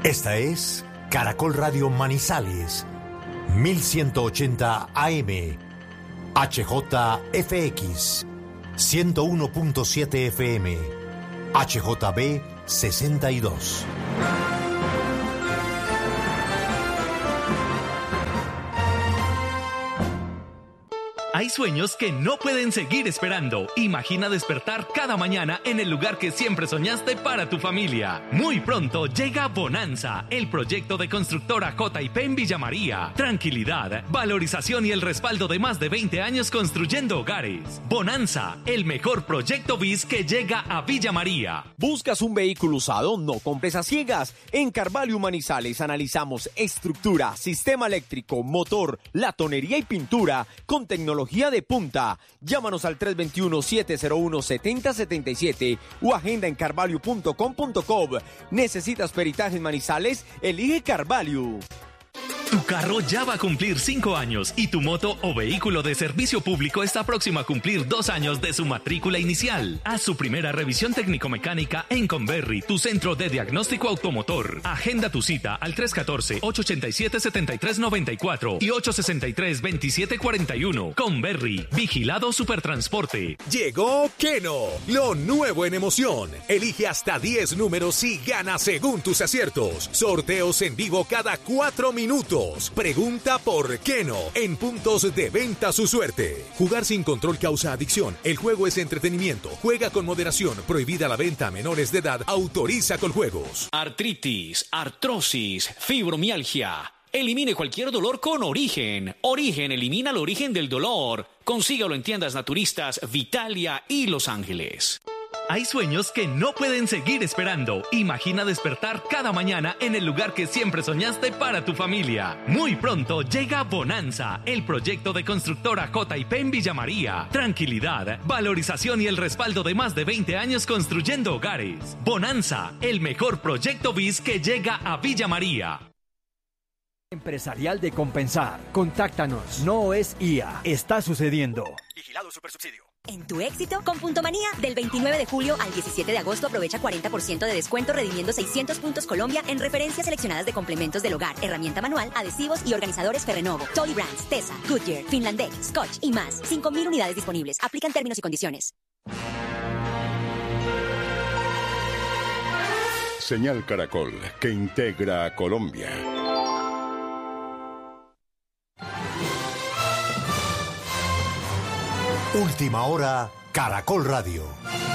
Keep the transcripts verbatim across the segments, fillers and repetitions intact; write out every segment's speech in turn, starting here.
Esta es Caracol Radio Manizales, mil ciento ochenta A M, H J F X, ciento uno punto siete F M, H J B sesenta y dos. Hay sueños que no pueden seguir esperando. Imagina despertar cada mañana en el lugar que siempre soñaste para tu familia. Muy pronto llega Bonanza, el proyecto de constructora J y P en Villa María. Tranquilidad, valorización y el respaldo de más de veinte años construyendo hogares. Bonanza, el mejor proyecto B I S que llega a Villa María. ¿Buscas un vehículo usado? No compres a ciegas. En Carvalho Manizales analizamos estructura, sistema eléctrico, motor, latonería y pintura con tecnología de punta. Llámanos al tres dos uno, siete cero uno, siete cero siete siete o agenda en carvalho punto com punto co. ¿Necesitas peritaje en Manizales? Elige Carvalho. Tu carro ya va a cumplir cinco años y tu moto o vehículo de servicio público está próximo a cumplir dos años de su matrícula inicial. Haz su primera revisión técnico-mecánica en Conberry, tu centro de diagnóstico automotor. Agenda tu cita al tres uno cuatro, ocho ocho siete, siete tres nueve cuatro y ocho seis tres, dos siete cuatro uno. Conberry, vigilado Supertransporte. Llegó Keno, lo nuevo en emoción. Elige hasta diez números y gana según tus aciertos. Sorteos en vivo cada cuatro minutos. Pregunta por Keno en puntos de venta su suerte. Jugar sin control causa adicción. El juego es entretenimiento. Juega con moderación. Prohibida la venta a menores de edad. Autoriza con juegos. Artritis, artrosis, fibromialgia. Elimine cualquier dolor con Origen. Origen elimina el origen del dolor. Consígalo en tiendas naturistas Vitalia y Los Ángeles. Hay sueños que no pueden seguir esperando. Imagina despertar cada mañana en el lugar que siempre soñaste para tu familia. Muy pronto llega Bonanza, el proyecto de constructora J y P en Villa María. Tranquilidad, valorización y el respaldo de más de veinte años construyendo hogares. Bonanza, el mejor proyecto B I S que llega a Villa María. Empresarial de Compensar. Contáctanos. No es I A. Está sucediendo. Vigilado Supersubsidio. En tu éxito, con Punto Manía, del veintinueve de julio al diecisiete de agosto aprovecha cuarenta por ciento de descuento redimiendo seiscientos puntos Colombia en referencias seleccionadas de complementos del hogar, herramienta manual, adhesivos y organizadores Ferrenovo, Tolly Brands, Tesa, Goodyear, Finlandec, Scotch y más. cinco mil unidades disponibles. Aplican términos y condiciones. Señal Caracol, que integra a Colombia. Última hora, Caracol Radio.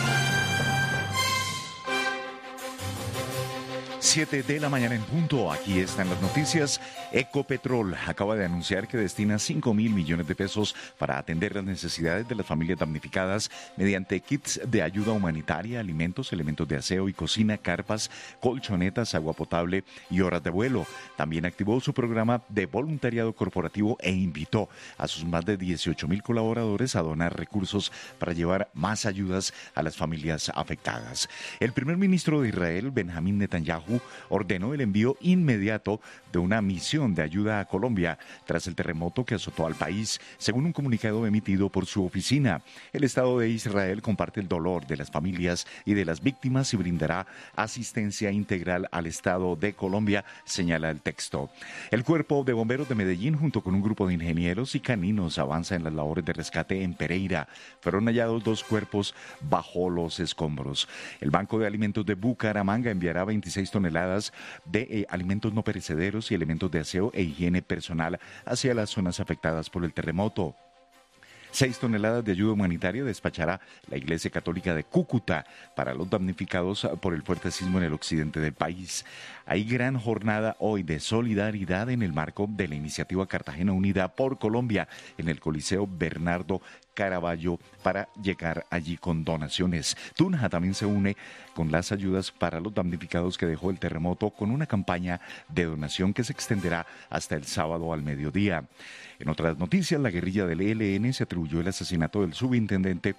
siete de la mañana en punto. Aquí están las noticias. Ecopetrol acaba de anunciar que destina cinco mil millones de pesos para atender las necesidades de las familias damnificadas mediante kits de ayuda humanitaria, alimentos, elementos de aseo y cocina, carpas, colchonetas, agua potable y horas de vuelo. También activó su programa de voluntariado corporativo e invitó a sus más de dieciocho mil colaboradores a donar recursos para llevar más ayudas a las familias afectadas. El primer ministro de Israel, Benjamín Netanyahu, ordenó el envío inmediato de una misión de ayuda a Colombia tras el terremoto que azotó al país, según un comunicado emitido por su oficina. El Estado de Israel comparte el dolor de las familias y de las víctimas y brindará asistencia integral al Estado de Colombia, señala el texto. El Cuerpo de Bomberos de Medellín, junto con un grupo de ingenieros y caninos, avanza en las labores de rescate en Pereira. Fueron hallados dos cuerpos bajo los escombros. El Banco de Alimentos de Bucaramanga enviará veintiséis toneladas de eh, alimentos no perecederos y elementos de aseo e higiene personal hacia las zonas afectadas por el terremoto. Seis toneladas de ayuda humanitaria despachará la Iglesia Católica de Cúcuta para los damnificados por el fuerte sismo en el occidente del país. Hay gran jornada hoy de solidaridad en el marco de la iniciativa Cartagena Unida por Colombia en el Coliseo Bernardo Caraballo para llegar allí con donaciones. Tunja también se une con las ayudas para los damnificados que dejó el terremoto con una campaña de donación que se extenderá hasta el sábado al mediodía. En otras noticias, la guerrilla del E L N se atribuyó el asesinato del subintendente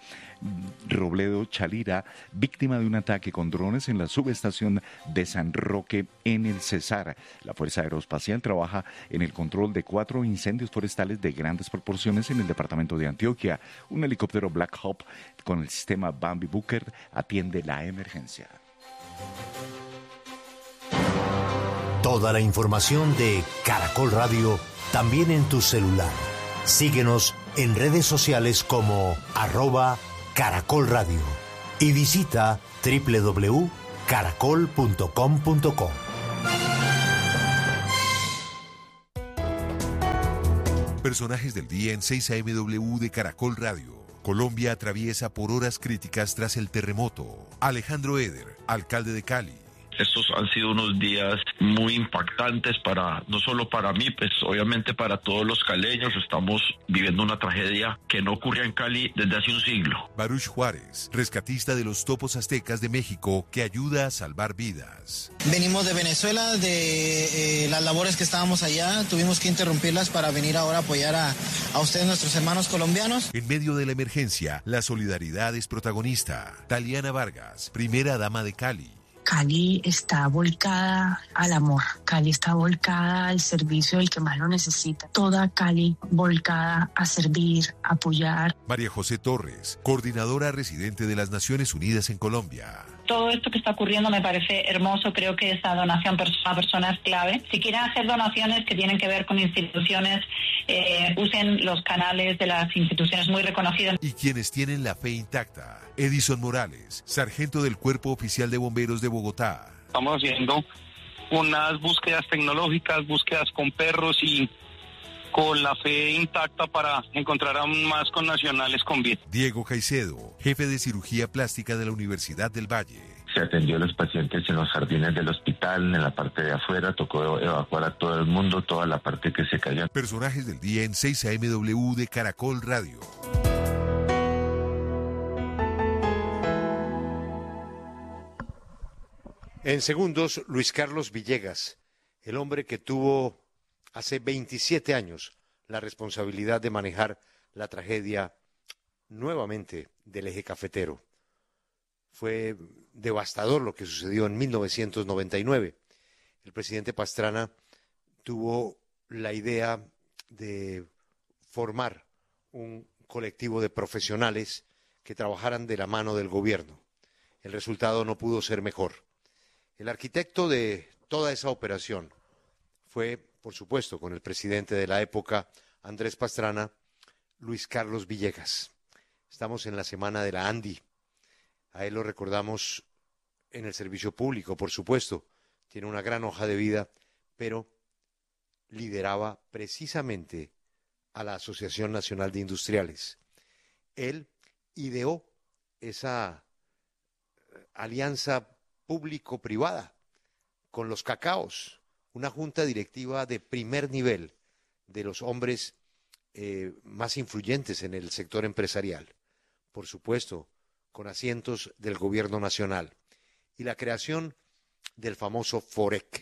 Robledo Chalira, víctima de un ataque con drones en la subestación de San Roque en el Cesar. La Fuerza Aeroespacial trabaja en el control de cuatro incendios forestales de grandes proporciones en el departamento de Antioquia. Un helicóptero Black Hawk con el sistema Bambi Booker atiende la emergencia. Toda la información de Caracol Radio también en tu celular. Síguenos en redes sociales como arroba Caracol Radio y visita doble u doble u doble u punto caracol punto com punto co. Personajes del día en seis A M W de Caracol Radio. Colombia atraviesa por horas críticas tras el terremoto. Alejandro Eder, alcalde de Cali. Estos han sido unos días muy impactantes para, no solo para mí, pues obviamente para todos los caleños. Estamos viviendo una tragedia que no ocurría en Cali desde hace un siglo. Baruch Juárez, rescatista de los topos aztecas de México, que ayuda a salvar vidas. Venimos de Venezuela, de eh, las labores que estábamos allá, tuvimos que interrumpirlas para venir ahora a apoyar a, a ustedes, nuestros hermanos colombianos. En medio de la emergencia, la solidaridad es protagonista. Taliana Vargas, primera dama de Cali. Cali está volcada al amor, Cali está volcada al servicio del que más lo necesita. Toda Cali volcada a servir, a apoyar. María José Torres, coordinadora residente de las Naciones Unidas en Colombia. Todo esto que está ocurriendo me parece hermoso, creo que esa donación a personas es clave. Si quieren hacer donaciones que tienen que ver con instituciones, eh, usen los canales de las instituciones muy reconocidas. Y quienes tienen la fe intacta. Edison Morales, sargento del Cuerpo Oficial de Bomberos de Bogotá. Estamos haciendo unas búsquedas tecnológicas, búsquedas con perros y con la fe intacta para encontrar aún más connacionales con vida. Diego Caicedo, jefe de cirugía plástica de la Universidad del Valle. Se atendió a los pacientes en los jardines del hospital, en la parte de afuera, tocó evacuar a todo el mundo, toda la parte que se cayó. Personajes del día en seis A M W de Caracol Radio. En segundos, Luis Carlos Villegas, el hombre que tuvo hace veintisiete años la responsabilidad de manejar la tragedia nuevamente del eje cafetero. Fue devastador lo que sucedió en mil novecientos noventa y nueve. El presidente Pastrana tuvo la idea de formar un colectivo de profesionales que trabajaran de la mano del gobierno. El resultado no pudo ser mejor. El arquitecto de toda esa operación fue, por supuesto, con el presidente de la época, Andrés Pastrana, Luis Carlos Villegas. Estamos en la semana de la ANDI. A él lo recordamos en el servicio público, por supuesto. Tiene una gran hoja de vida, pero lideraba precisamente a la Asociación Nacional de Industriales. Él ideó esa alianza público-privada con los cacaos, una junta directiva de primer nivel de los hombres eh, más influyentes en el sector empresarial, por supuesto, con asientos del gobierno nacional, y la creación del famoso FOREC.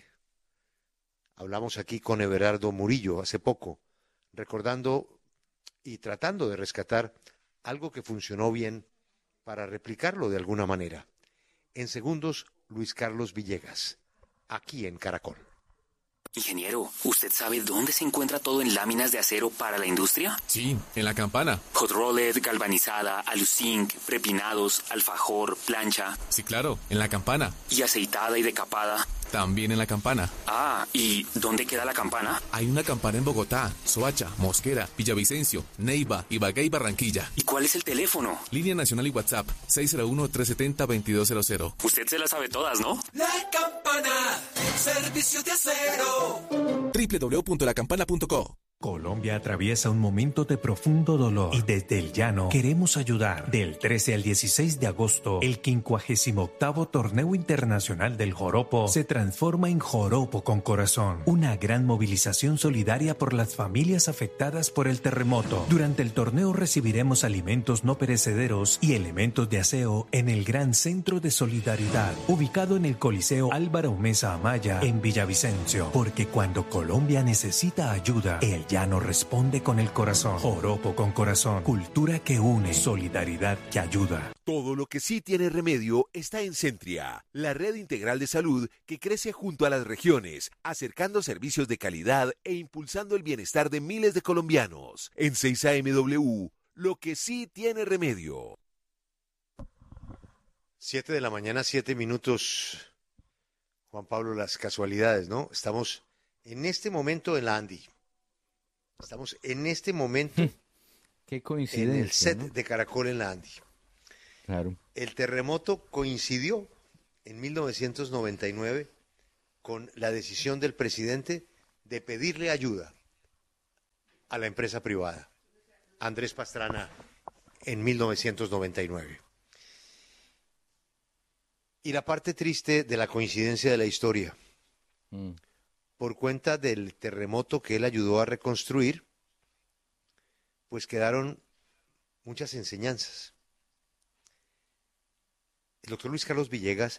Hablamos aquí con Everardo Murillo hace poco, recordando y tratando de rescatar algo que funcionó bien para replicarlo de alguna manera. En segundos, Luis Carlos Villegas, aquí en Caracol. Ingeniero, ¿usted sabe dónde se encuentra todo en láminas de acero para la industria? Sí, en la Campana. Hot rolled, galvanizada, aluzinc, prepinados, alfajor, plancha. Sí, claro, en la Campana. ¿Y aceitada y decapada? También en la Campana. Ah, ¿y dónde queda la Campana? Hay una Campana en Bogotá, Soacha, Mosquera, Villavicencio, Neiva, Ibagué y Barranquilla. ¿Y cuál es el teléfono? Línea nacional y WhatsApp, seis cero uno, tres siete cero, dos dos cero cero. Usted se las sabe todas, ¿no? La Campana, servicio de acero. doble u doble u doble u punto la campana punto co. Colombia atraviesa un momento de profundo dolor y desde el llano queremos ayudar. Del trece al dieciséis de agosto, el quincuagésimo octavo Torneo Internacional del Joropo se transforma en Joropo con Corazón, una gran movilización solidaria por las familias afectadas por el terremoto. Durante el torneo recibiremos alimentos no perecederos y elementos de aseo en el Gran Centro de Solidaridad, ubicado en el Coliseo Álvaro Mesa Amaya en Villavicencio, porque cuando Colombia necesita ayuda, el llano responde con el corazón. Joropo con Corazón, cultura que une, solidaridad que ayuda. Todo lo que sí tiene remedio está en Centria, la red integral de salud que crece junto a las regiones, acercando servicios de calidad e impulsando el bienestar de miles de colombianos. En seis A M W, lo que sí tiene remedio. Siete de la mañana, siete minutos. Juan Pablo, las casualidades, ¿no? Estamos en este momento en la Andi. Estamos en este momento Qué coincidencia, en el set ¿no? de Caracol en la Andi. Claro. El terremoto coincidió en mil novecientos noventa y nueve con la decisión del presidente de pedirle ayuda a la empresa privada, Andrés Pastrana, en mil novecientos noventa y nueve. Y la parte triste de la coincidencia de la historia, mm. por cuenta del terremoto que él ayudó a reconstruir, pues quedaron muchas enseñanzas. El doctor Luis Carlos Villegas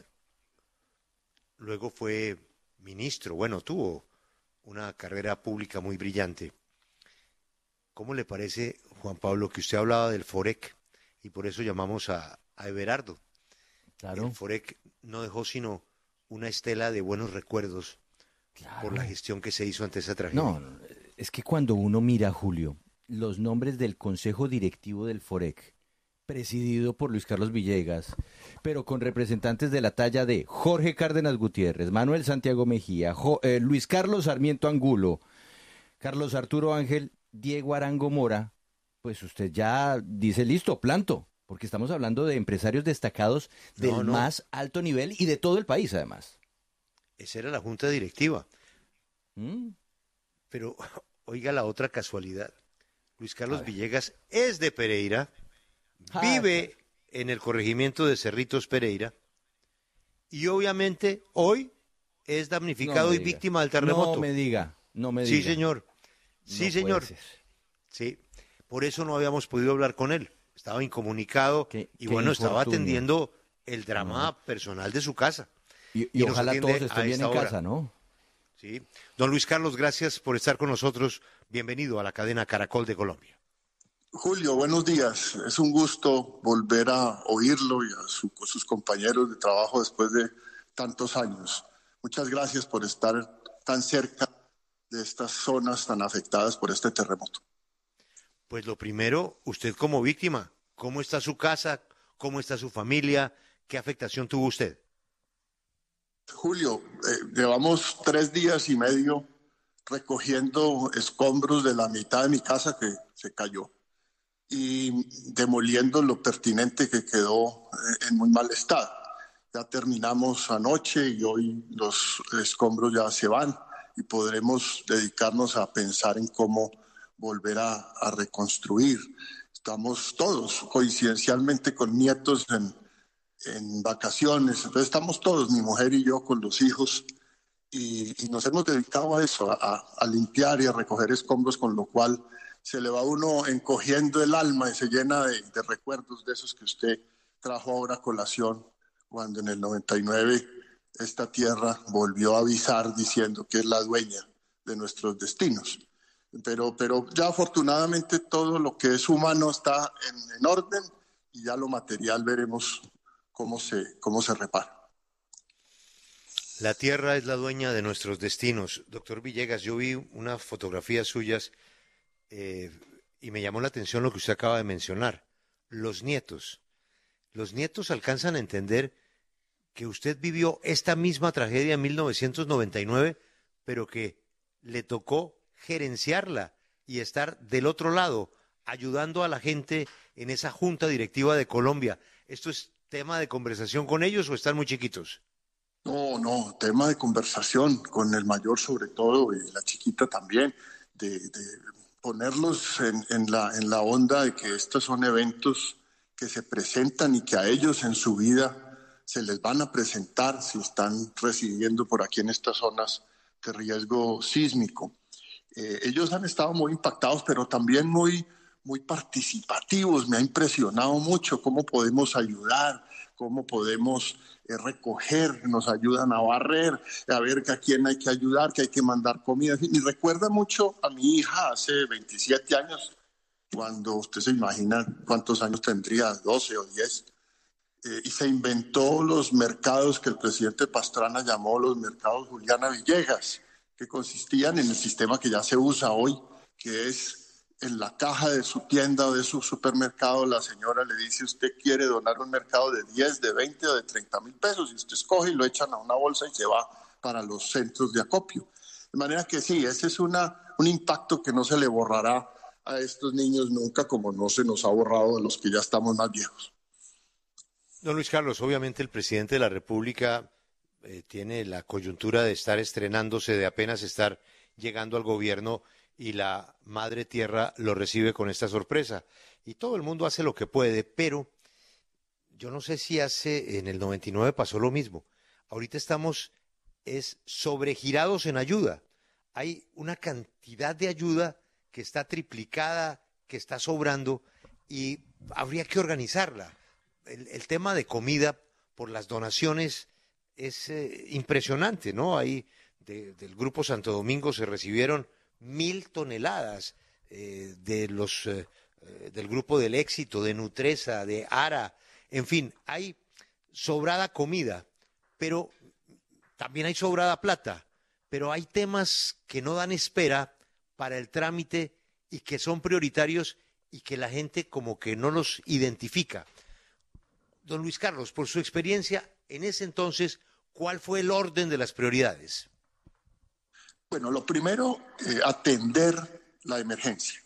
luego fue ministro, bueno, tuvo una carrera pública muy brillante. ¿Cómo le parece, Juan Pablo, que usted hablaba del FOREC y por eso llamamos a, a Everardo? Claro. El FOREC no dejó sino una estela de buenos recuerdos claro. por la gestión que se hizo ante esa tragedia. No, es que cuando uno mira, Julio, los nombres del Consejo Directivo del FOREC, presidido por Luis Carlos Villegas, pero con representantes de la talla de Jorge Cárdenas Gutiérrez, Manuel Santiago Mejía, jo, eh, Luis Carlos Sarmiento Angulo, Carlos Arturo Ángel, Diego Arango Mora, pues usted ya dice listo, planto, porque estamos hablando de empresarios destacados del no, no. más alto nivel y de todo el país además. Esa era la junta directiva. ¿Mm? Pero oiga la otra casualidad, Luis Carlos Villegas es de Pereira, vive en el corregimiento de Cerritos Pereira y obviamente hoy es damnificado no y víctima del terremoto. No me diga, no me sí, diga. Señor. Sí, no señor. Sí, por eso no habíamos podido hablar con él. Estaba incomunicado qué, y qué bueno, infortunio. Estaba atendiendo el drama no. personal de su casa. Y, y, y ojalá todos estén bien en hora. casa, ¿no? Sí. Don Luis Carlos, gracias por estar con nosotros. Bienvenido a la cadena Caracol de Colombia. Julio, buenos días. Es un gusto volver a oírlo y a su, sus compañeros de trabajo después de tantos años. Muchas gracias por estar tan cerca de estas zonas tan afectadas por este terremoto. Pues lo primero, usted como víctima, ¿cómo está su casa? ¿Cómo está su familia? ¿Qué afectación tuvo usted? Julio, eh, llevamos tres días y medio recogiendo escombros de la mitad de mi casa que se cayó y demoliendo lo pertinente que quedó eh, en muy mal estado. Ya terminamos anoche y hoy los escombros ya se van y podremos dedicarnos a pensar en cómo volver a, a reconstruir. Estamos todos coincidencialmente con nietos en, en vacaciones, entonces estamos todos, mi mujer y yo, con los hijos y, y nos hemos dedicado a eso, a, a limpiar y a recoger escombros, con lo cual se le va a uno encogiendo el alma y se llena de, de recuerdos de esos que usted trajo ahora a colación, cuando en el noventa y nueve esta tierra volvió a avisar diciendo que es la dueña de nuestros destinos. Pero, pero ya afortunadamente todo lo que es humano está en, en orden y ya lo material veremos cómo se, cómo se repara. La tierra es la dueña de nuestros destinos. Doctor Villegas, yo vi unas fotografías suyas eh, y me llamó la atención lo que usted acaba de mencionar. Los nietos. Los nietos alcanzan a entender que usted vivió esta misma tragedia en mil novecientos noventa y nueve, pero que le tocó gerenciarla y estar del otro lado, ayudando a la gente en esa junta directiva de Colombia. ¿Esto es tema de conversación con ellos o están muy chiquitos? No, no, tema de conversación con el mayor sobre todo y la chiquita también, de, de ponerlos en, en, la, en la onda de que estos son eventos que se presentan y que a ellos en su vida se les van a presentar si están residiendo por aquí en estas zonas de riesgo sísmico. Eh, ellos han estado muy impactados, pero también muy, muy participativos. Me ha impresionado mucho cómo podemos ayudar, cómo podemos eh, recoger, nos ayudan a barrer, a ver que a quién hay que ayudar, que hay que mandar comida. Y recuerda mucho a mi hija hace veintisiete años, cuando usted se imagina cuántos años tendría, doce o diez, eh, y se inventó los mercados que el presidente Pastrana llamó los mercados Juliana Villegas, que consistían en el sistema que ya se usa hoy, que es en la caja de su tienda o de su supermercado, la señora le dice, usted quiere donar un mercado de diez, de veinte o de treinta mil pesos, y usted escoge y lo echan a una bolsa y se va para los centros de acopio. De manera que sí, ese es una, un impacto que no se le borrará a estos niños nunca, como no se nos ha borrado a los que ya estamos más viejos. Don Luis Carlos, obviamente el presidente de la República eh, tiene la coyuntura de estar estrenándose, de apenas estar llegando al gobierno, y la madre tierra lo recibe con esta sorpresa. Y todo el mundo hace lo que puede, pero yo no sé si hace, en el noventa y nueve pasó lo mismo. Ahorita estamos es sobregirados en ayuda. Hay una cantidad de ayuda que está triplicada, que está sobrando, y habría que organizarla. El, el tema de comida por las donaciones es eh, impresionante, ¿no? Ahí de, del Grupo Santo Domingo se recibieron mil toneladas eh, de los eh, del Grupo del Éxito, de Nutresa, de Ara, en fin, hay sobrada comida, pero también hay sobrada plata, pero hay temas que no dan espera para el trámite y que son prioritarios y que la gente como que no los identifica. Don Luis Carlos, por su experiencia, en ese entonces, ¿cuál fue el orden de las prioridades? Bueno, lo primero, eh, atender la emergencia.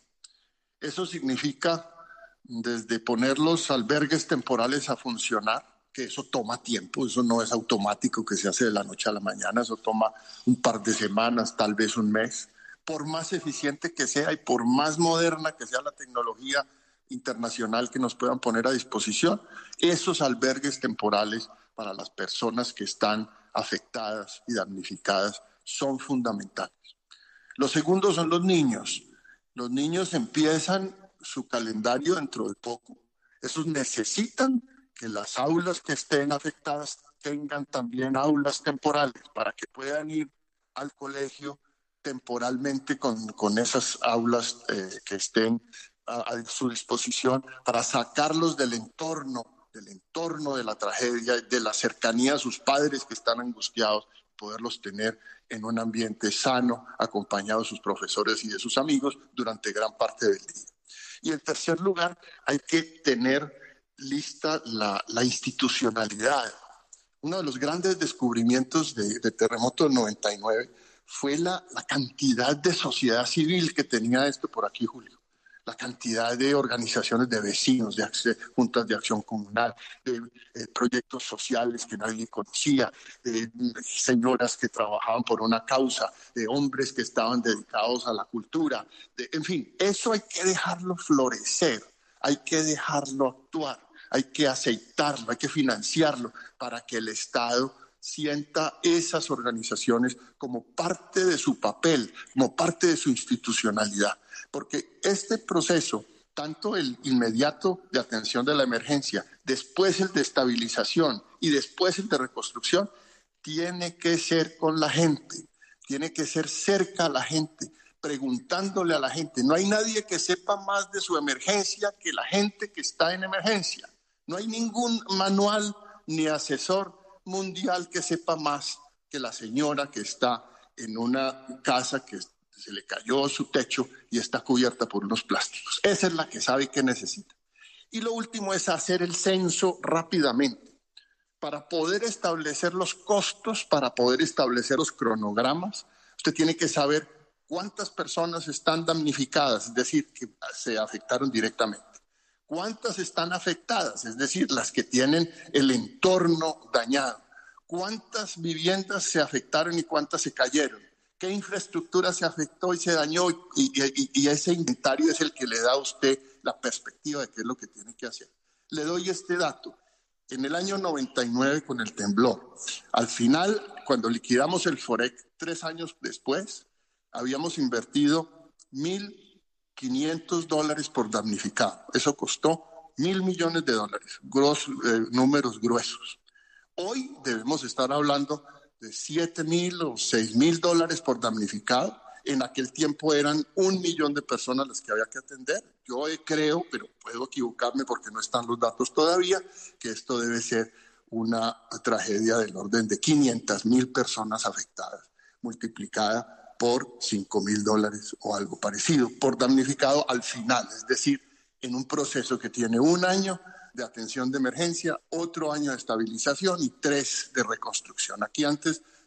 Eso significa desde poner los albergues temporales a funcionar, que eso toma tiempo, eso no es automático que se hace de la noche a la mañana, eso toma un par de semanas, tal vez un mes. Por más eficiente que sea y por más moderna que sea la tecnología internacional que nos puedan poner a disposición, esos albergues temporales para las personas que están afectadas y damnificadas son fundamentales. Lo segundo son los niños. Los niños empiezan su calendario dentro de poco. Esos necesitan que las aulas que estén afectadas tengan también aulas temporales para que puedan ir al colegio temporalmente con, con esas aulas eh, que estén a, a su disposición, para sacarlos del entorno, del entorno de la tragedia, de la cercanía a sus padres que están angustiados, poderlos tener en un ambiente sano, acompañados de sus profesores y de sus amigos durante gran parte del día. Y en tercer lugar, hay que tener lista la, la institucionalidad. Uno de los grandes descubrimientos de, de Terremoto del noventa y nueve fue la, la cantidad de sociedad civil que tenía esto por aquí, Julio. La cantidad de organizaciones de vecinos, de ac- juntas de acción comunal, de eh, proyectos sociales que nadie conocía, de señoras que trabajaban por una causa, de hombres que estaban dedicados a la cultura. De, en fin, eso hay que dejarlo florecer, hay que dejarlo actuar, hay que aceitarlo, hay que financiarlo para que el Estado sienta esas organizaciones como parte de su papel, como parte de su institucionalidad. Porque este proceso, tanto el inmediato de atención de la emergencia, después el de estabilización y después el de reconstrucción, tiene que ser con la gente, tiene que ser cerca a la gente, preguntándole a la gente. No hay nadie que sepa más de su emergencia que la gente que está en emergencia. No hay ningún manual ni asesor mundial que sepa más que la señora que está en una casa que se le cayó su techo y está cubierta por unos plásticos. Esa es la que sabe qué necesita. Y lo último es hacer el censo rápidamente para poder establecer los costos, para poder establecer los cronogramas. Usted tiene que saber cuántas personas están damnificadas, es decir, que se afectaron directamente. ¿Cuántas están afectadas? Es decir, las que tienen el entorno dañado. ¿Cuántas viviendas se afectaron y cuántas se cayeron? ¿Qué infraestructura se afectó y se dañó? Y, y, y ese inventario es el que le da a usted la perspectiva de qué es lo que tiene que hacer. Le doy este dato. En el año noventa y nueve, con el temblor, al final, cuando liquidamos el FOREC, tres años después, habíamos invertido mil quinientos dólares por damnificado. Eso costó mil millones de dólares, gros, eh, números gruesos. Hoy debemos estar hablando de siete mil o seis mil dólares por damnificado. En aquel tiempo eran un millón de personas las que había que atender. Yo creo, pero puedo equivocarme porque no están los datos todavía, que esto debe ser una tragedia del orden de quinientas mil personas afectadas, multiplicada por cinco mil dólares o algo parecido, por damnificado al final, es decir, en un proceso que tiene un año de atención de emergencia, otro año de estabilización y tres de reconstrucción. Aquí antes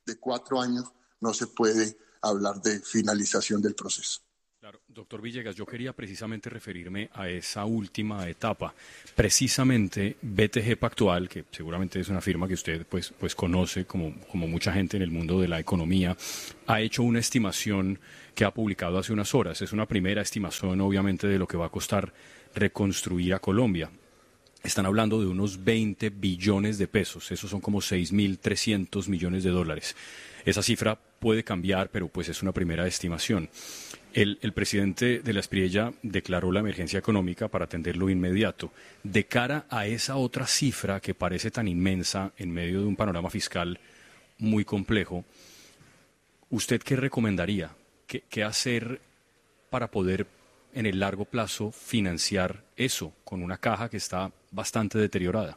de cuatro años, no se puede hablar de finalización del proceso. Claro, doctor Villegas, yo quería precisamente referirme a esa última etapa. Precisamente B T G Pactual, que seguramente es una firma que usted pues, pues conoce como, como mucha gente en el mundo de la economía, ha hecho una estimación que ha publicado hace unas horas. Es una primera estimación, obviamente, de lo que va a costar reconstruir a Colombia. Están hablando de unos veinte billones de pesos, esos son como seis mil trescientos millones de dólares. Esa cifra puede cambiar, pero pues es una primera estimación. El, el presidente de la Espriella declaró la emergencia económica para atenderlo inmediato. De cara a esa otra cifra que parece tan inmensa en medio de un panorama fiscal muy complejo, ¿usted qué recomendaría? ¿Qué, qué hacer para poder en el largo plazo financiar eso con una caja que está bastante deteriorada?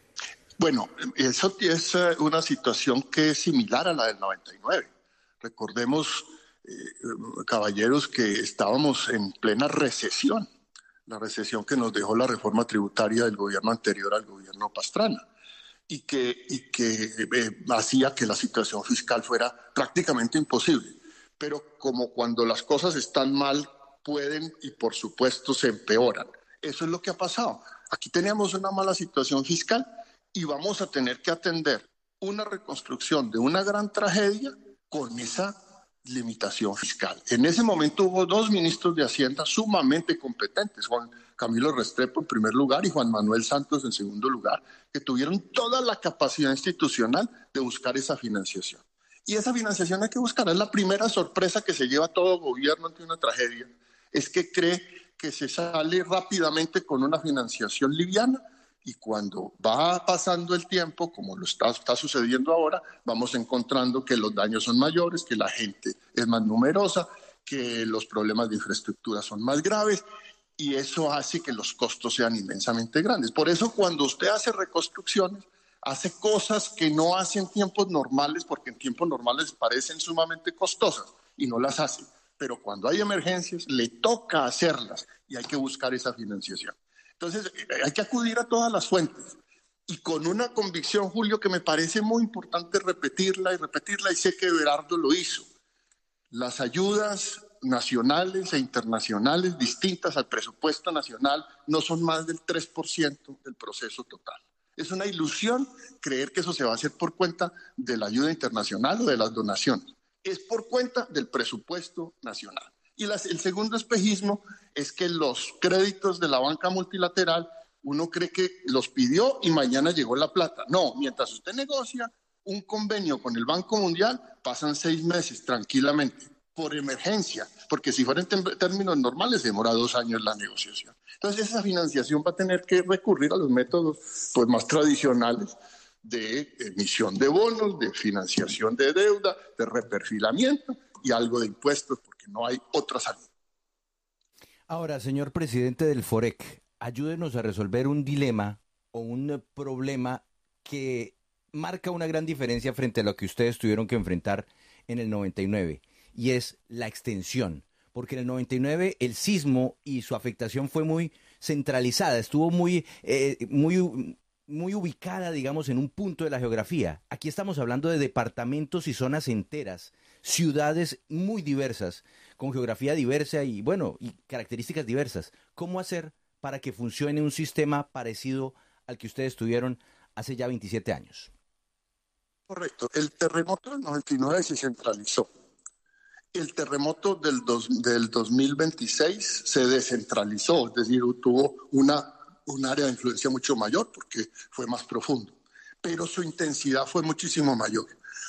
Bueno, eso es una situación que es similar a la del noventa y nueve. Recordemos, eh, caballeros, que estábamos en plena recesión, la recesión que nos dejó la reforma tributaria del gobierno anterior al gobierno Pastrana, y que, y que eh, hacía que la situación fiscal fuera prácticamente imposible. Pero como cuando las cosas están mal, pueden y por supuesto se empeoran. Eso es lo que ha pasado. Aquí teníamos una mala situación fiscal y vamos a tener que atender una reconstrucción de una gran tragedia con esa limitación fiscal. En ese momento hubo dos ministros de Hacienda sumamente competentes, Juan Camilo Restrepo en primer lugar y Juan Manuel Santos en segundo lugar, que tuvieron toda la capacidad institucional de buscar esa financiación. Y esa financiación hay que buscar. Es la primera sorpresa que se lleva todo gobierno ante una tragedia, es que cree que se sale rápidamente con una financiación liviana, y cuando va pasando el tiempo, como lo está, está sucediendo ahora, vamos encontrando que los daños son mayores, que la gente es más numerosa, que los problemas de infraestructura son más graves, y eso hace que los costos sean inmensamente grandes. Por eso cuando usted hace reconstrucciones, hace cosas que no hace en tiempos normales, porque en tiempos normales parecen sumamente costosas y no las hace. Pero cuando hay emergencias, le toca hacerlas y hay que buscar esa financiación. Entonces, hay que acudir a todas las fuentes. Y con una convicción, Julio, que me parece muy importante repetirla y repetirla, y sé que Everardo lo hizo. Las ayudas nacionales e internacionales distintas al presupuesto nacional no son más del tres por ciento del proceso total. Es una ilusión creer que eso se va a hacer por cuenta de la ayuda internacional o de las donaciones. Es por cuenta del presupuesto nacional. Y las, el segundo espejismo es que los créditos de la banca multilateral, uno cree que los pidió y mañana llegó la plata. No, mientras usted negocia un convenio con el Banco Mundial, pasan seis meses tranquilamente, por emergencia, porque si fuera en tem- términos normales demora dos años la negociación. Entonces esa financiación va a tener que recurrir a los métodos pues, más tradicionales de emisión de bonos, de financiación de deuda, de reperfilamiento y algo de impuestos, porque no hay otra salida. Ahora, señor presidente del FOREC, ayúdenos a resolver un dilema o un problema que marca una gran diferencia frente a lo que ustedes tuvieron que enfrentar en el noventa y nueve, y es la extensión. Porque en el noventa y nueve el sismo y su afectación fue muy centralizada, estuvo muy, eh, muy, muy ubicada, digamos, en un punto de la geografía. Aquí estamos hablando de departamentos y zonas enteras, ciudades muy diversas, con geografía diversa y, bueno, y características diversas. ¿Cómo hacer para que funcione un sistema parecido al que ustedes tuvieron hace ya veintisiete años? Correcto. El terremoto del noventa y nueve se centralizó. El terremoto del, dos, del dos mil veintiséis se descentralizó, es decir, tuvo una, un área de influencia mucho mayor porque fue más profundo, pero su intensidad fue muchísimo mayor.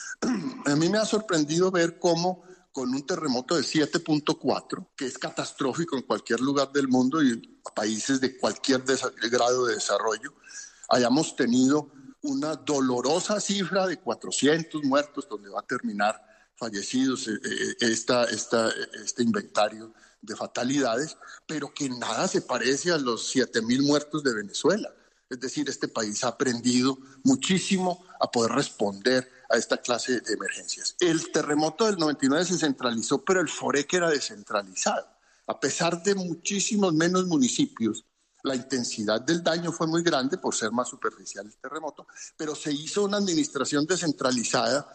A mí me ha sorprendido ver cómo con un terremoto de siete punto cuatro, que es catastrófico en cualquier lugar del mundo y países de cualquier grado de desarrollo, hayamos tenido una dolorosa cifra de cuatrocientos muertos, donde va a terminar fallecidos eh, esta, esta, este inventario de fatalidades, pero que nada se parece a los siete mil muertos de Venezuela. Es decir, este país ha aprendido muchísimo a poder responder a esta clase de emergencias. El terremoto del noventa y nueve se centralizó, pero el FOREC era descentralizado. A pesar de muchísimos menos municipios, la intensidad del daño fue muy grande por ser más superficial el terremoto, pero se hizo una administración descentralizada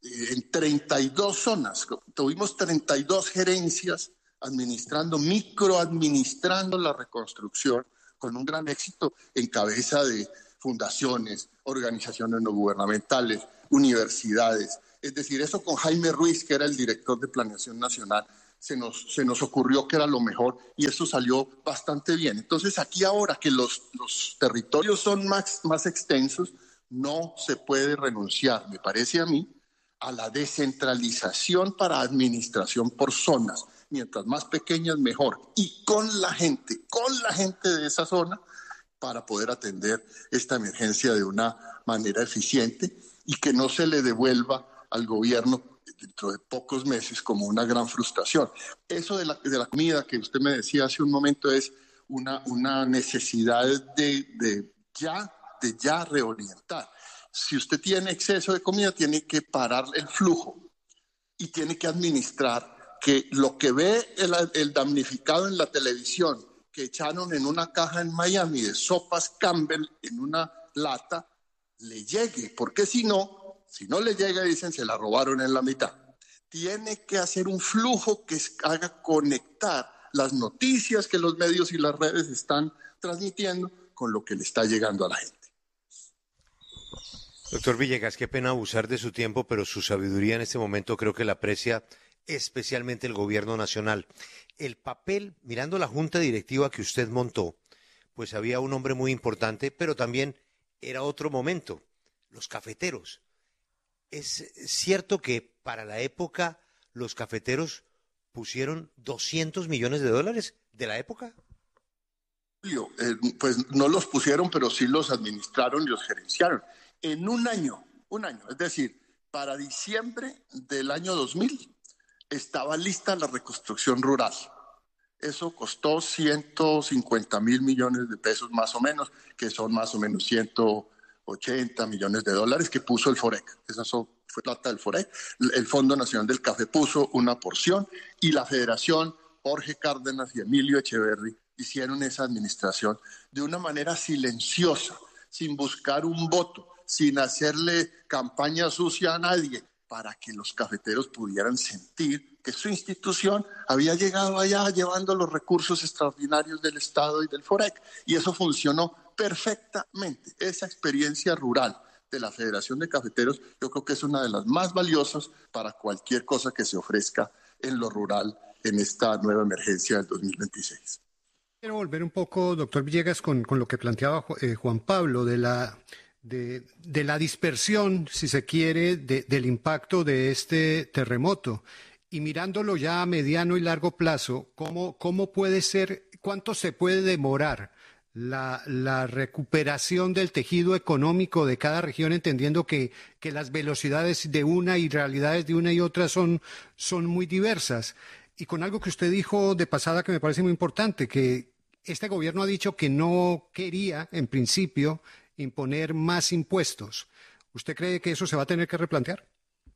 en treinta y dos zonas. Tuvimos treinta y dos gerencias administrando, microadministrando la reconstrucción con un gran éxito en cabeza de fundaciones, organizaciones no gubernamentales, universidades. Es decir, eso con Jaime Ruiz, que era el director de Planeación Nacional, se nos, se nos ocurrió que era lo mejor y eso salió bastante bien. Entonces, aquí ahora que los, los territorios son más, más extensos, no se puede renunciar, me parece a mí, a la descentralización para administración por zonas. Mientras más pequeñas, mejor. Y con la gente, con la gente de esa zona, para poder atender esta emergencia de una manera eficiente y que no se le devuelva al gobierno dentro de pocos meses como una gran frustración. Eso de la, de la comida que usted me decía hace un momento es una, una necesidad de, de, ya, de ya reorientar. Si usted tiene exceso de comida, tiene que parar el flujo y tiene que administrar que lo que ve el, el damnificado en la televisión, que echaron en una caja en Miami de sopas Campbell en una lata, le llegue, porque si no, si no le llega, dicen, se la robaron en la mitad. Tiene que hacer un flujo que haga conectar las noticias que los medios y las redes están transmitiendo con lo que le está llegando a la gente. Doctor Villegas, qué pena abusar de su tiempo, pero su sabiduría en este momento creo que la aprecia especialmente el gobierno nacional. El papel, mirando la junta directiva que usted montó, pues había un hombre muy importante, pero también era otro momento, los cafeteros. ¿Es cierto que para la época los cafeteros pusieron doscientos millones de dólares de la época? Julio, eh, pues no los pusieron, pero sí los administraron y los gerenciaron. En un año, un año, es decir, para diciembre del año dos mil, estaba lista la reconstrucción rural. Eso costó ciento cincuenta mil millones de pesos más o menos, que son más o menos ciento ochenta millones de dólares que puso el FOREC. Esa fue plata del FOREC. El Fondo Nacional del Café puso una porción y la Federación, Jorge Cárdenas y Emilio Echeverry hicieron esa administración de una manera silenciosa, sin buscar un voto, sin hacerle campaña sucia a nadie, para que los cafeteros pudieran sentir que su institución había llegado allá llevando los recursos extraordinarios del Estado y del FOREC. Y eso funcionó perfectamente. Esa experiencia rural de la Federación de Cafeteros yo creo que es una de las más valiosas para cualquier cosa que se ofrezca en lo rural en esta nueva emergencia del dos mil veintiséis. Quiero volver un poco, doctor Villegas, con, con lo que planteaba eh, Juan Pablo de la... De, de la dispersión, si se quiere, de, del impacto de este terremoto. Y mirándolo ya a mediano y largo plazo, ¿cómo, cómo puede ser, cuánto se puede demorar la, la recuperación del tejido económico de cada región, entendiendo que, que las velocidades de una y realidades de una y otra son, son muy diversas? Y con algo que usted dijo de pasada que me parece muy importante, que este gobierno ha dicho que no quería, en principio, imponer más impuestos. ¿Usted cree que eso se va a tener que replantear?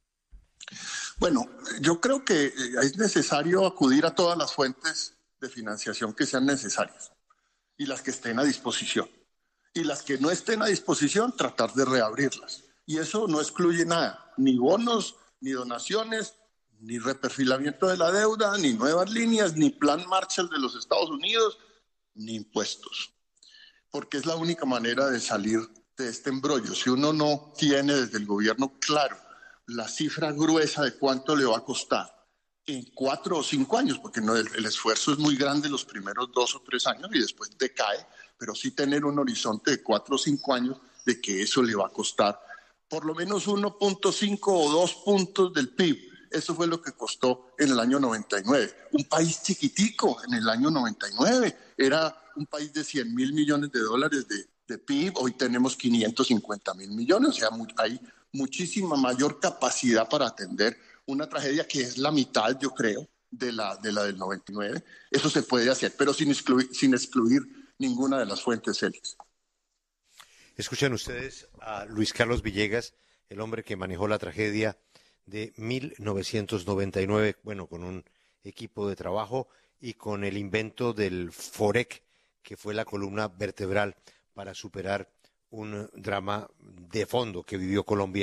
Bueno, yo creo que es necesario acudir a todas las fuentes de financiación que sean necesarias y las que estén a disposición. Y las que no estén a disposición, tratar de reabrirlas. Y eso no excluye nada, ni bonos, ni donaciones, ni reperfilamiento de la deuda, ni nuevas líneas, ni plan Marshall de los Estados Unidos, ni impuestos. Porque es la única manera de salir de este embrollo. Si uno no tiene desde el gobierno claro la cifra gruesa de cuánto le va a costar en cuatro o cinco años, porque no, el, el esfuerzo es muy grande los primeros dos o tres años y después decae, pero sí tener un horizonte de cuatro o cinco años de que eso le va a costar por lo menos uno punto cinco o dos puntos del P I B. Eso fue lo que costó en el año noventa y nueve. Un país chiquitico en el año noventa y nueve. Era un país de cien mil millones de dólares de, de P I B. Hoy tenemos quinientos cincuenta mil millones. O sea, muy, hay muchísima mayor capacidad para atender una tragedia que es la mitad, yo creo, de la, de la del noventa y nueve. Eso se puede hacer, pero sin excluir, sin excluir ninguna de las fuentes, Félix. Escuchen ustedes a Luis Carlos Villegas, el hombre que manejó la tragedia de mil novecientos noventa y nueve, bueno, con un equipo de trabajo y con el invento del FOREC, que fue la columna vertebral para superar un drama de fondo que vivió Colombia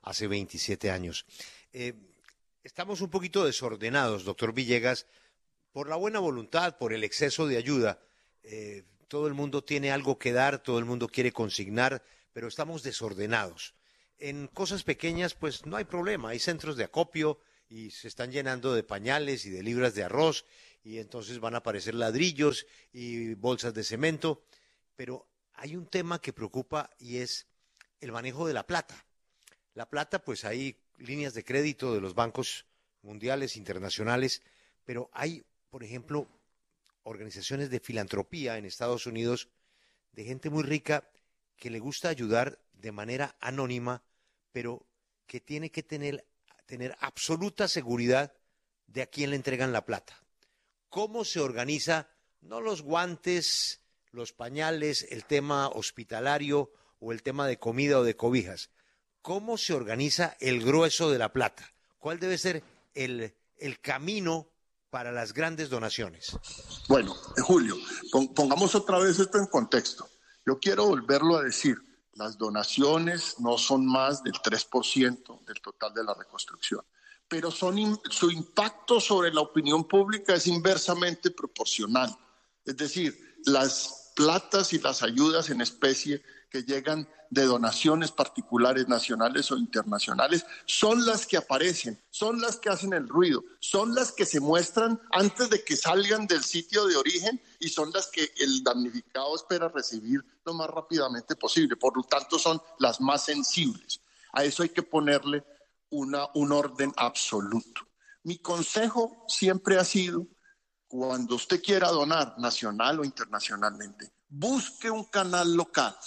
hace veintisiete años. Eh, estamos un poquito desordenados, doctor Villegas, por la buena voluntad, por el exceso de ayuda. Eh, todo el mundo tiene algo que dar, todo el mundo quiere consignar, pero estamos desordenados. En cosas pequeñas, pues no hay problema, hay centros de acopio y se están llenando de pañales y de libras de arroz y entonces van a aparecer ladrillos y bolsas de cemento, pero hay un tema que preocupa y es el manejo de la plata. La plata, pues hay líneas de crédito de los bancos mundiales, internacionales, pero hay, por ejemplo, organizaciones de filantropía en Estados Unidos de gente muy rica que le gusta ayudar de manera anónima, pero que tiene que tener, tener absoluta seguridad de a quién le entregan la plata. ¿Cómo se organiza, no los guantes, los pañales, el tema hospitalario o el tema de comida o de cobijas? ¿Cómo se organiza el grueso de la plata? ¿Cuál debe ser el, el camino para las grandes donaciones? Bueno, Julio, pongamos otra vez esto en contexto. Yo quiero volverlo a decir. Las donaciones no son más del tres por ciento del total de la reconstrucción, pero son in, su impacto sobre la opinión pública es inversamente proporcional. Es decir, las platas y las ayudas en especie que llegan de donaciones particulares nacionales o internacionales son las que aparecen, son las que hacen el ruido, son las que se muestran antes de que salgan del sitio de origen y son las que el damnificado espera recibir lo más rápidamente posible. Por lo tanto, son las más sensibles. A eso hay que ponerle una, un orden absoluto. Mi consejo siempre ha sido, cuando usted quiera donar nacional o internacionalmente, busque un canal local.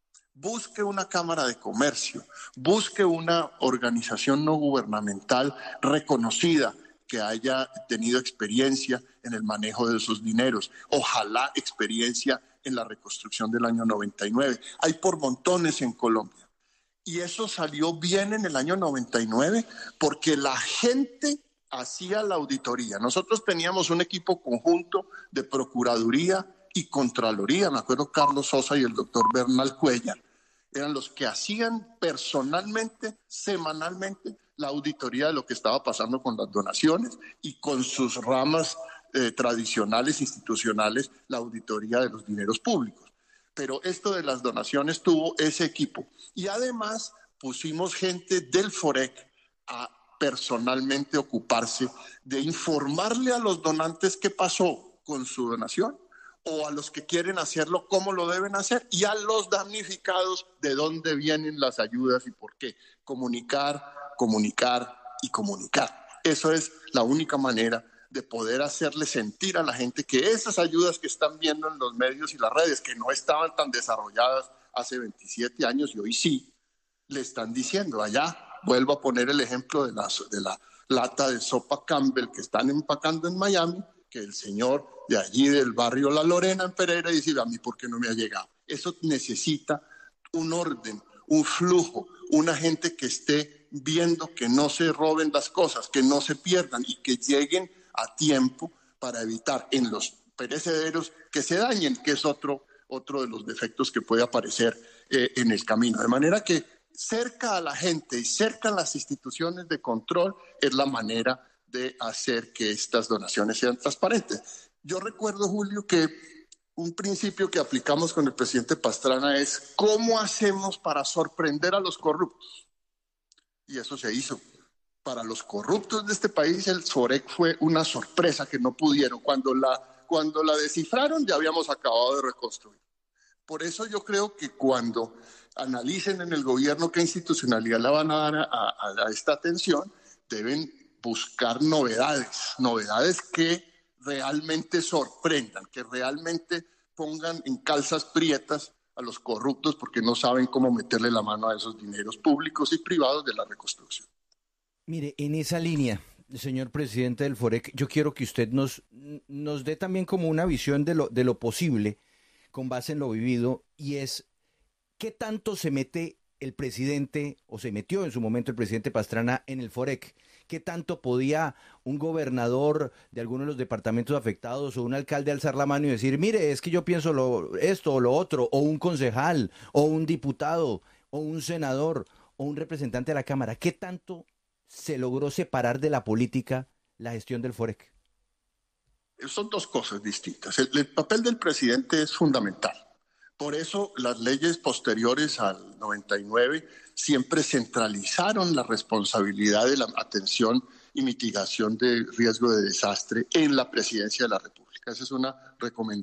Busque una cámara de comercio, busque una organización no gubernamental reconocida que haya tenido experiencia en el manejo de esos dineros, ojalá experiencia en la reconstrucción del año noventa y nueve. Hay por montones en Colombia. Y eso salió bien en el año noventa y nueve porque la gente hacía la auditoría. Nosotros teníamos un equipo conjunto de Procuraduría y Contraloría, me acuerdo Carlos Sosa y el doctor Bernal Cuellar, eran los que hacían personalmente, semanalmente, la auditoría de lo que estaba pasando con las donaciones y con sus ramas eh, tradicionales, institucionales, la auditoría de los dineros públicos. Pero esto de las donaciones tuvo ese equipo. Y además pusimos gente del FOREC a personalmente ocuparse de informarle a los donantes qué pasó con su donación, o a los que quieren hacerlo, cómo lo deben hacer, y a los damnificados, de dónde vienen las ayudas y por qué. Comunicar, comunicar y comunicar. Eso es la única manera de poder hacerle sentir a la gente que esas ayudas que están viendo en los medios y las redes, que no estaban tan desarrolladas hace veintisiete años y hoy sí, le están diciendo allá. Vuelvo a poner el ejemplo de la, de la lata de sopa Campbell que están empacando en Miami, que el señor de allí del barrio La Lorena en Pereira dice, a mí ¿por qué no me ha llegado? Eso necesita un orden, un flujo, una gente que esté viendo que no se roben las cosas, que no se pierdan y que lleguen a tiempo para evitar en los perecederos que se dañen, que es otro, otro de los defectos que puede aparecer eh, en el camino. De manera que cerca a la gente y cerca a las instituciones de control es la manera de hacer que estas donaciones sean transparentes. Yo recuerdo, Julio, que un principio que aplicamos con el presidente Pastrana es ¿cómo hacemos para sorprender a los corruptos? Y eso se hizo. Para los corruptos de este país, el FOREC fue una sorpresa que no pudieron. Cuando la, cuando la descifraron, ya habíamos acabado de reconstruir. Por eso yo creo que cuando analicen en el gobierno qué institucionalidad le van a dar a, a, a esta atención, deben buscar novedades, novedades que realmente sorprendan, que realmente pongan en calzas prietas a los corruptos porque no saben cómo meterle la mano a esos dineros públicos y privados de la reconstrucción. Mire, en esa línea, señor presidente del FOREC, yo quiero que usted nos, nos dé también como una visión de lo, de lo posible con base en lo vivido, y es ¿qué tanto se mete el presidente, o se metió en su momento el presidente Pastrana en el FOREC? ¿Qué tanto podía un gobernador de alguno de los departamentos afectados o un alcalde alzar la mano y decir, mire, es que yo pienso lo, esto o lo otro, o un concejal, o un diputado, o un senador, o un representante de la Cámara, ¿qué tanto se logró separar de la política la gestión del Forec? Son dos cosas distintas. El, el papel del presidente es fundamental. Por eso las leyes posteriores al noventa y nueve siempre centralizaron la responsabilidad de la atención y mitigación de riesgo de desastre en la Presidencia de la República. Esa es una recomendación.